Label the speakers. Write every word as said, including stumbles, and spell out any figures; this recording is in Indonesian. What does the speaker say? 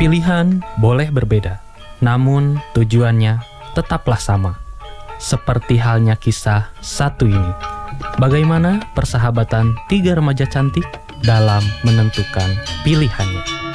Speaker 1: Pilihan boleh berbeda, namun tujuannya tetaplah sama. Seperti halnya kisah satu ini. Bagaimana persahabatan tiga remaja cantik dalam menentukan pilihannya.